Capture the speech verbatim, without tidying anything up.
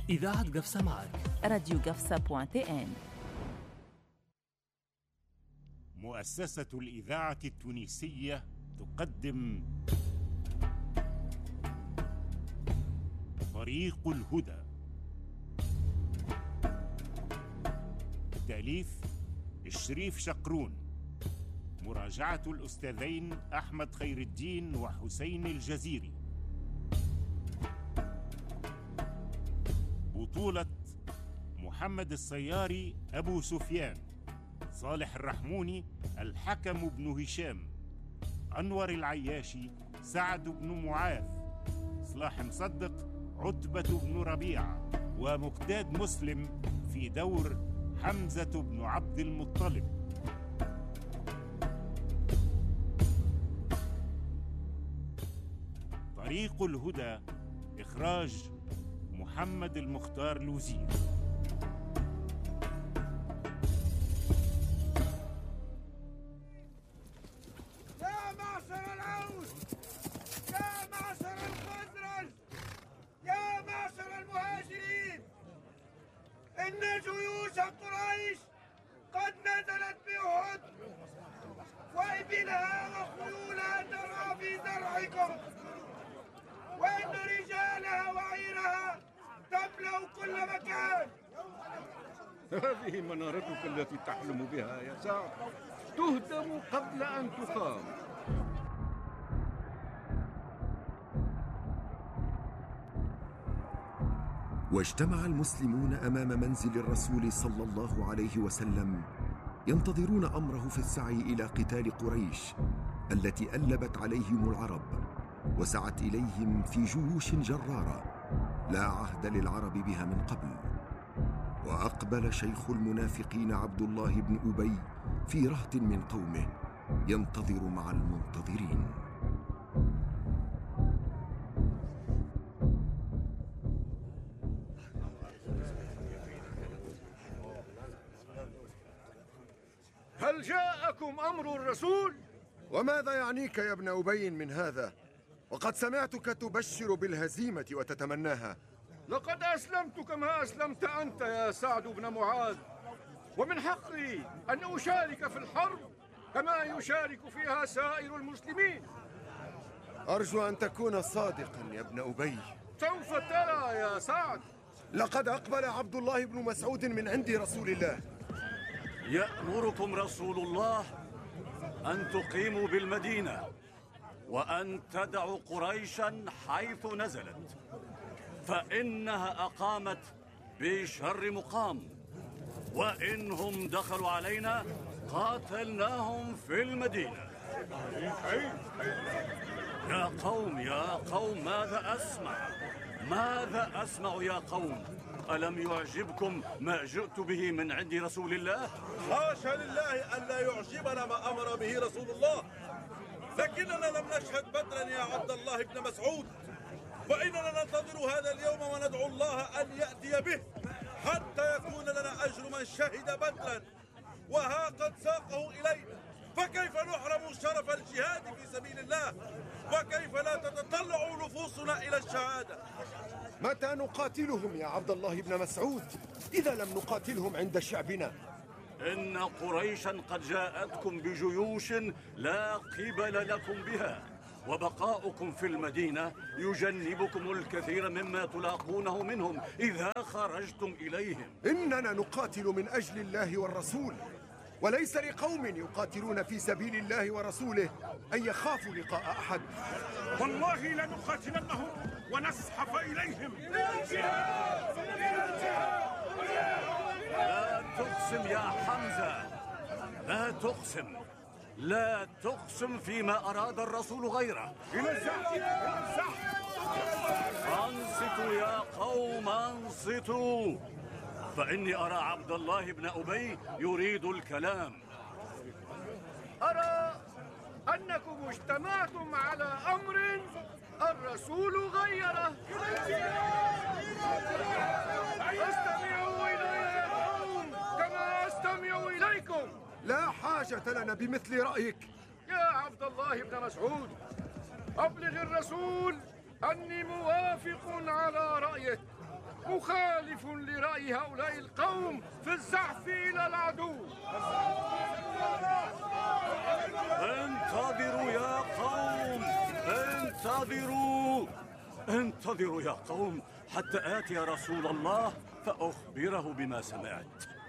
إذاعة قفصة معك. راديو قفصة بوان تي ان. مؤسسة الإذاعة التونسية تقدم طريق الهدى. تأليف الشريف شقرون، مراجعة الأستاذين أحمد خير الدين وحسين الجزيري. بطولة محمد الصياري أبو سفيان، صالح الرحموني الحكم بن هشام، أنور العياشي سعد بن معاذ، صلاح مصدق عتبة بن ربيعة، ومقتاد مسلم في دور حمزة بن عبد المطلب. طريق الهدى، إخراج محمد المختار لوزير. يا معشر العوز، يا معشر الخزرج، يا معشر المهاجرين، إن جيوش قريش قد نزلت بأحد، وإبلها وخيولها ترى في زرعكم، وإن رجالها وعيرها تملأ كل مكان. هذه منارتك التي تحلم بها يا سعد، تهدم قبل أن تقام. واجتمع المسلمون أمام منزل الرسول صلى الله عليه وسلم ينتظرون أمره في السعي إلى قتال قريش التي ألبت عليهم العرب وسعت إليهم في جيوش جرارة لا عهد للعرب بها من قبل. وأقبل شيخ المنافقين عبد الله بن أبي في رهط من قومه ينتظر مع المنتظرين. هل جاءكم أمر الرسول؟ وماذا يعنيك يا ابن أبي من هذا؟ وقد سمعتك تبشر بالهزيمة وتتمناها. لقد أسلمت كما أسلمت أنت يا سعد بن معاذ، ومن حقي أن أشارك في الحرب كما يشارك فيها سائر المسلمين. أرجو أن تكون صادقا يا ابن أبي. سوف ترى يا سعد. لقد أقبل عبد الله بن مسعود من عند رسول الله. يأمركم رسول الله أن تقيموا بالمدينة وأن تدعوا قريشا حيث نزلت، فإنها أقامت بشر مقام، وإنهم دخلوا علينا قاتلناهم في المدينة. يا قوم يا قوم ماذا أسمع؟ ماذا أسمع يا قوم؟ ألم يعجبكم ما جئت به من عند رسول الله؟ حاشا لله أن لا يعجبنا ما أمر به رسول الله، لكننا لم نشهد بدرا يا عبد الله بن مسعود، وإننا ننتظر هذا اليوم وندعو الله أن يأتي به حتى يكون لنا أجر من شهد بدرا، وها قد ساقه إلينا، فكيف نحرم شرف الجهاد في سبيل الله؟ وكيف لا تتطلع نفوسنا إلى الشهادة؟ متى نقاتلهم يا عبد الله بن مسعود إذا لم نقاتلهم عند شعبنا؟ إن قريشا قد جاءتكم بجيوش لا قبل لكم بها، وبقاؤكم في المدينة يجنبكم الكثير مما تلاقونه منهم إذا خرجتم إليهم. إننا نقاتل من أجل الله والرسول، وليس لقوم يقاتلون في سبيل الله ورسوله أن يخافوا لقاء أحد. والله لنقاتلنهم ونزحف إليهم. لا تقسم يا حمزة، لا تقسم، لا تقسم فيما أراد الرسول غيره. إلى الزحف، إلى الزحف. أنصتوا يا قوم أنصتوا، فإني أرى عبد الله بن أبي يريد الكلام. أرى أنكم اجتمعتم على أمر الرسول غيره. استمعوا إلي يا قوم كما أستمع إليكم. لا حاجة لنا بمثل رأيك يا عبد الله بن مسعود. أبلغ الرسول أني موافق على رأيك، مخالف لرأي هؤلاء القوم في الزحف إلى العدو. انتظروا يا قوم، انتظروا انتظروا يا قوم حتى آتي رسول الله فأخبره بما سمعت.